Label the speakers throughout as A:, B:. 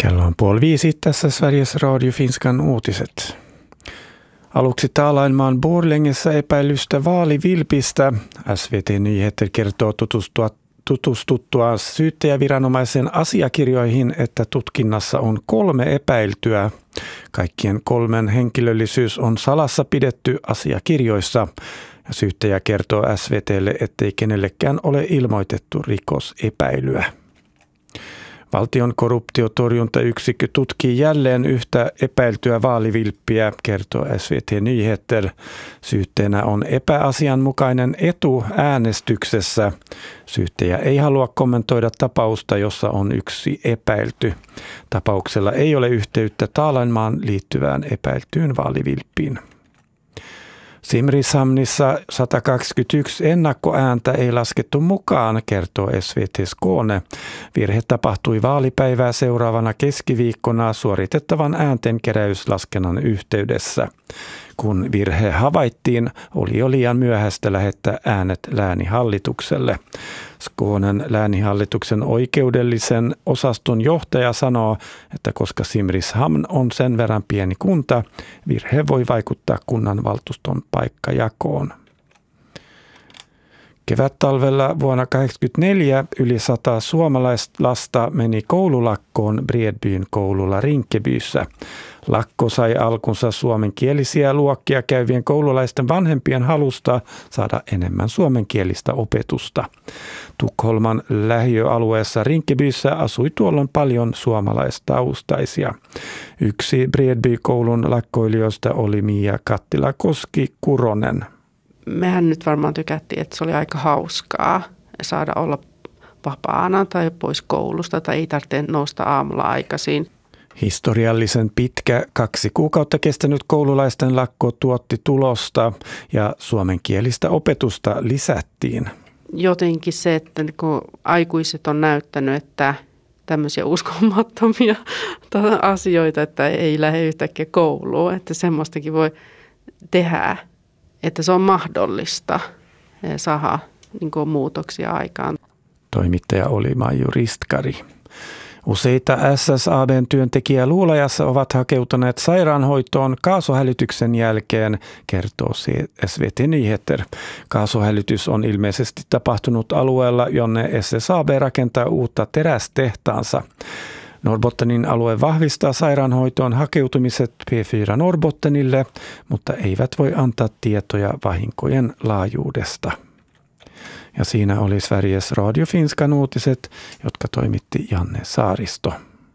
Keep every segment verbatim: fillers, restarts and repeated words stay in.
A: Kello on puoli viisi, tässä Sveriges Radio Finskan uutiset. Aluksi Taalaimaan Borlängessä epäilystä vaalivilpistä. S V T-nyheter kertoo tutustua, tutustuttua syyttäjäviranomaisen asiakirjoihin, että tutkinnassa on kolme epäiltyä. Kaikkien kolmen henkilöllisyys on salassa pidetty asiakirjoissa. Syyttäjä kertoo S V T:lle, ettei kenellekään ole ilmoitettu rikosepäilyä. Valtion korruptiotorjuntayksikkö tutkii jälleen yhtä epäiltyä vaalivilppiä, kertoo S V T-nyheter. Syytteenä on epäasianmukainen etu äänestyksessä. Syyttäjä ei halua kommentoida tapausta, jossa on yksi epäilty. Tapauksella ei ole yhteyttä Taalaimaan liittyvään epäiltyyn vaalivilppiin. Simrishamnissa sata kaksikymmentäyksi ennakkoääntä ei laskettu mukaan, kertoo S V T Skåne. Virhe tapahtui vaalipäivää seuraavana keskiviikkona suoritettavan ääntenkeräyslaskennan yhteydessä. Kun virhe havaittiin, oli jo liian myöhäistä lähettää äänet lääninhallitukselle. Skånen lääninhallituksen oikeudellisen osaston johtaja sanoo, että koska Simrishamn on sen verran pieni kunta, virhe voi vaikuttaa kunnanvaltuuston paikkajakoon. Kevättalvella vuonna tuhatyhdeksänsataakahdeksankymmentäneljä yli sata suomalaista lasta meni koululakkoon Bredbyn koululla Rinkebyssä. Lakko sai alkunsa suomenkielisiä luokkia käyvien koululaisten vanhempien halusta saada enemmän suomenkielistä opetusta. Tukholman lähiöalueessa Rinkebyssä asui tuolloin paljon suomalaistaustaisia. Yksi Bredby-koulun lakkoilijoista oli Mia Kattila-Koski-Kuronen.
B: Mehän nyt varmaan tykättiin, että se oli aika hauskaa saada olla vapaana tai pois koulusta tai ei tarvitse nousta aamulla aikaisin.
A: Historiallisen pitkä kaksi kuukautta kestänyt koululaisten lakko tuotti tulosta ja suomenkielistä opetusta lisättiin.
B: Jotenkin se, että kun aikuiset on näyttänyt, että tämmöisiä uskomattomia asioita, että ei lähde yhtäkkiä kouluun, että semmoistakin voi tehdä. Että se on mahdollista saada niin kuin muutoksia aikaan.
A: Toimittaja oli Maiju Ristkari. Useita S S A B:n työntekijää Luulajassa ovat hakeutuneet sairaanhoitoon kaasuhälytyksen jälkeen, kertoo S V T-nyheter. Kaasuhälytys on ilmeisesti tapahtunut alueella, jonne S S A B rakentaa uutta terästehtaansa. Norrbottenin alue vahvistaa sairaanhoitoon hakeutumiset P neljä Norrbottenille, mutta eivät voi antaa tietoja vahinkojen laajuudesta. Ja siinä oli Sveriges Radio Finskan uutiset, jotka toimitti Janne Saaristo.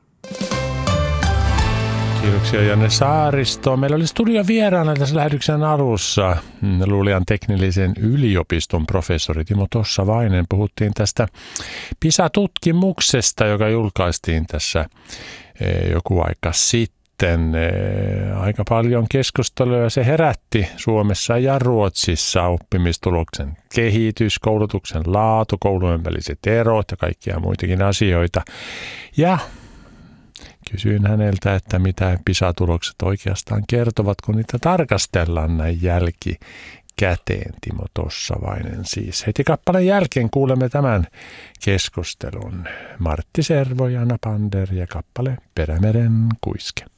C: Kiitoksia Janne Saaristo. Meillä oli studio vieraana tässä lähetyksen alussa Luulian teknillisen yliopiston professori Timo Tossavainen. Puhuttiin tästä PISA-tutkimuksesta, joka julkaistiin tässä joku aika sitten. Aika paljon keskustelua se herätti Suomessa ja Ruotsissa oppimistuloksen kehitys, koulutuksen laatu, koulujen väliset erot ja kaikkia muitakin asioita. Ja kysyin häneltä, että mitä PISA-tulokset oikeastaan kertovat, kun niitä tarkastellaan näin jälkikäteen. Timo Tossavainen siis. Heti kappaleen jälkeen kuulemme tämän keskustelun. Martti Servo, Jana Pander ja kappale Perämeren kuiske.